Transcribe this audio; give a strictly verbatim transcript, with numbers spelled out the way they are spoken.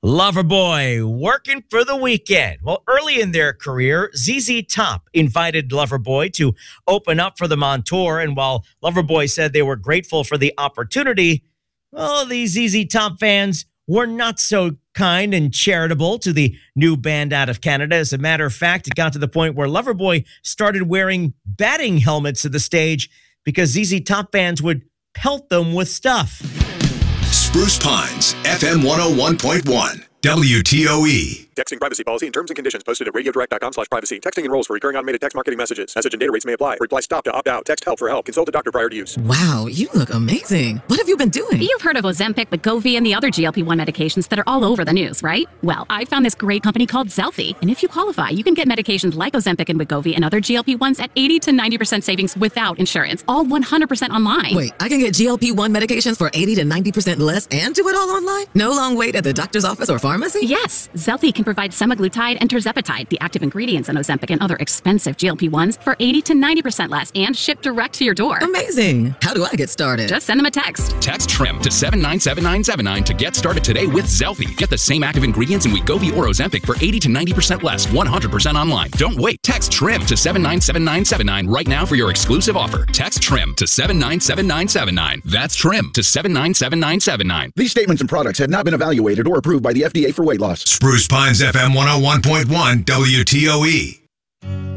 Loverboy working for the weekend. Well, early in their career, Z Z Top invited Loverboy to open up for them on tour. And while Loverboy said they were grateful for the opportunity, well, these Z Z Top fans were not so kind and charitable to the new band out of Canada. As a matter of fact, it got to the point where Loverboy started wearing batting helmets to the stage because Z Z Top fans would pelt them with stuff. Spruce Pines, F M one oh one point one, W T O E. Texting privacy policy and terms and conditions posted at radiodirect.com slash privacy. Texting enrolls for recurring automated text marketing messages. Message and data rates may apply. Reply stop to opt out. Text help for help. Consult a doctor prior to use. Wow, you look amazing. What have you been doing? You've heard of Ozempic, Wegovy, and the other G L P one medications that are all over the news, right? Well, I found this great company called Zelfie. And if you qualify, you can get medications like Ozempic and Wegovy and other G L P ones at eighty to ninety percent savings without insurance. All one hundred percent online. Wait, I can get G L P one medications for eighty to ninety percent less and do it all online? No long wait at the doctor's office or pharmacy? Yes, Zelfie can provide semaglutide and tirzepatide, the active ingredients in Ozempic and other expensive G L P ones, for eighty to ninety percent less and shipped direct to your door. Amazing. How do I get started? Just send them a text. Text TRIM to seven nine seven nine seven nine to get started today with Zelfie. Get the same active ingredients in Wegovy or Ozempic for eighty to ninety percent less, one hundred percent online. Don't wait. Text TRIM to seven nine seven nine seven nine right now for your exclusive offer. Text TRIM to seven nine seven nine seven nine. That's TRIM to seven nine seven nine seven nine. These statements and products have not been evaluated or approved by the F D A for weight loss. Spruce Pines, F M one oh one point one, W T O E.